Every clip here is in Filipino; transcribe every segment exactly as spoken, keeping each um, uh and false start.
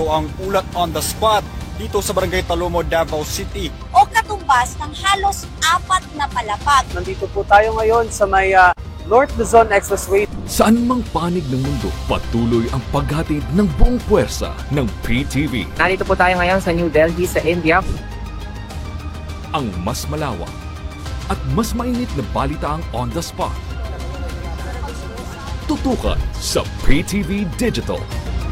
ang ulat on the spot dito sa Barangay Talomo, Davao City. O katumbas ng halos apat na palapag. Nandito po tayo ngayon sa may uh, North Luzon Expressway. Saan mang panig ng mundo, patuloy ang paghatid ng buong puwersa ng P T V. Nandito po tayo ngayon sa New Delhi sa India. Ang mas malawak at mas mainit na balitaang on the spot. Tutukan sa P T V Digital.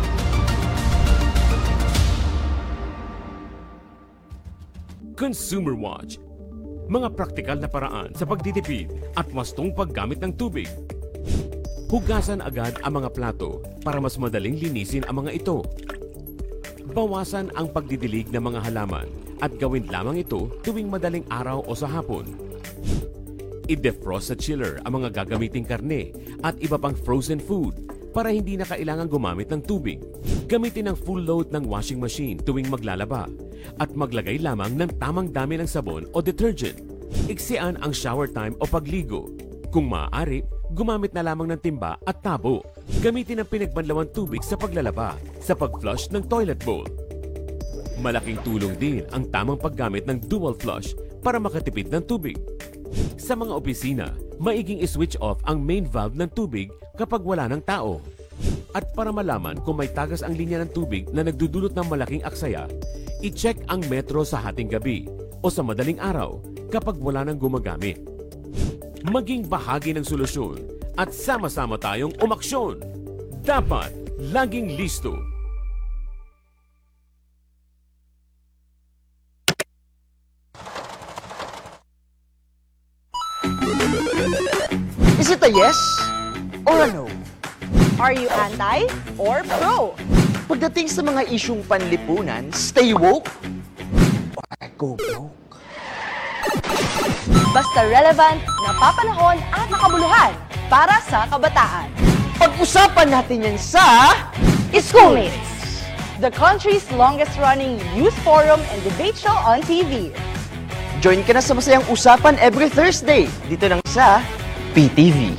Consumer Watch. Mga praktikal na paraan sa pagtitipid at wastong paggamit ng tubig. Hugasan agad ang mga plato para mas madaling linisin ang mga ito. Bawasan ang pagdidilig ng mga halaman at gawin lamang ito tuwing madaling araw o sa hapon. I-defrost sa chiller ang mga gagamiting karne at iba pang frozen food para hindi na kailangan gumamit ng tubig. Gamitin ang full load ng washing machine tuwing maglalaba at maglagay lamang ng tamang dami ng sabon o detergent. Iksian ang shower time o pagligo. Kung maaari, gumamit na lamang ng timba at tabo. Gamitin ang pinagbanlawang tubig sa paglalaba, sa pag-flush ng toilet bowl. Malaking tulong din ang tamang paggamit ng dual flush para makatipid ng tubig. Sa mga opisina, maiging i-switch off ang main valve ng tubig kapag wala ng tao. At para malaman kung may tagas ang linya ng tubig na nagdudulot ng malaking aksaya, i-check ang metro sa hating gabi o sa madaling araw kapag wala nang gumagamit. Maging bahagi ng solusyon at sama-sama tayong umaksyon. Dapat laging listo. Is it a yes or a no? Are you anti or pro? Pagdating sa mga isyung panlipunan, stay woke or go broke. Basta relevant, napapanahon at nakabuluhan para sa kabataan. Pag-usapan natin yan sa Schoolmates, the country's longest-running youth forum and debate show on T V. Join ka na sa masayang usapan every Thursday dito lang sa P T V.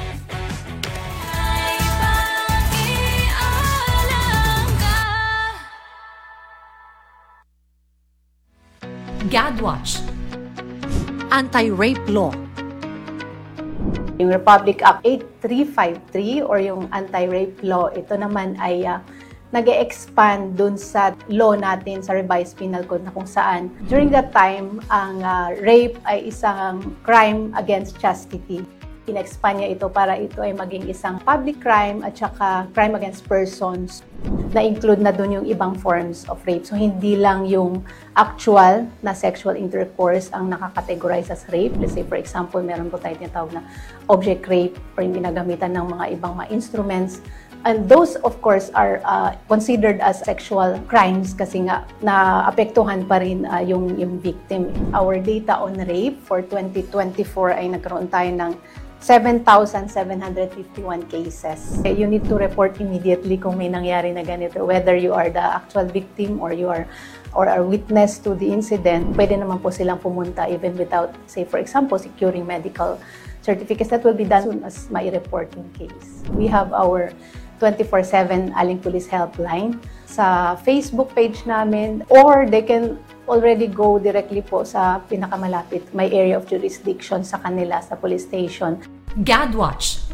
GADWatch, Anti-Rape Law. Yung Republic Act eight three five three or yung Anti-Rape Law, ito naman ay uh, nag-e-expand dun sa law natin sa Revised Penal Code na kung saan during that time, ang uh, rape ay isang crime against chastity. In-expand niya ito para ito ay maging isang public crime at saka crime against persons na include na dun yung ibang forms of rape. So, hindi lang yung actual na sexual intercourse ang nakakategorize as rape. Let's say, for example, meron po tayo tinatawag na object rape or yung ginagamitan ng mga ibang mga instruments. And those, of course, are uh, considered as sexual crimes kasi nga naapektuhan pa rin uh, yung, yung victim. Our data on rape for twenty twenty-four ay nagkaroon tayo ng seven thousand seven hundred fifty-one cases. You need to report immediately kung may nangyari na ganito, whether you are the actual victim or you are or are witness to the incident. Pwede naman po silang pumunta even without, say for example, securing medical certificates. That will be done as soon as may report yung case. We have our twenty-four seven Aling Police Helpline sa Facebook page namin, or they can already go directly po sa pinakamalapit, may area of jurisdiction sa kanila, sa police station. GADWatch,